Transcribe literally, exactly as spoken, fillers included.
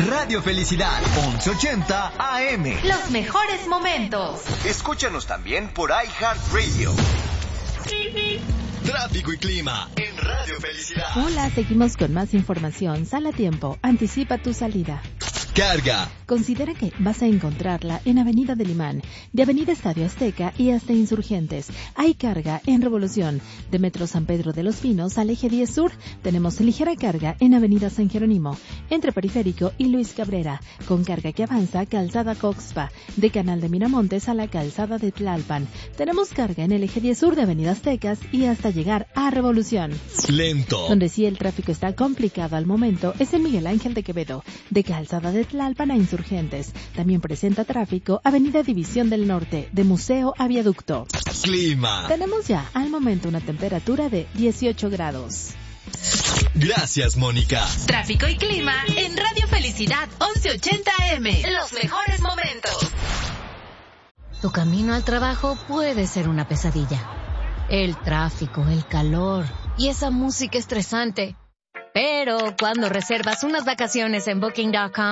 Radio Felicidad, once ochenta A M. Los mejores momentos. Escúchanos también por iHeartRadio. Tráfico y clima en Radio Felicidad. Hola, seguimos con más información. Sal a tiempo, anticipa tu salida. Carga. Considera que vas a encontrarla en Avenida del Imán, de Avenida Estadio Azteca y hasta Insurgentes. Hay carga en Revolución. De Metro San Pedro de los Pinos al Eje diez Sur, tenemos ligera carga en Avenida San Jerónimo, entre Periférico y Luis Cabrera, con carga que avanza Calzada Coxpa, de Canal de Miramontes a la Calzada de Tlalpan. Tenemos carga en el Eje diez Sur de Avenida Aztecas y hasta llegar a Revolución. Lento. Donde sí el tráfico está complicado al momento es en Miguel Ángel de Quevedo, de Calzada de Tlalpan a Insurgentes. También presenta tráfico Avenida División del Norte, de Museo a Viaducto. Clima. Tenemos ya al momento una temperatura de dieciocho grados. Gracias, Mónica. Tráfico y clima en Radio Felicidad once ochenta A M. Los mejores momentos. Tu camino al trabajo puede ser una pesadilla. El tráfico, el calor y esa música estresante. Pero cuando reservas unas vacaciones en Booking punto com,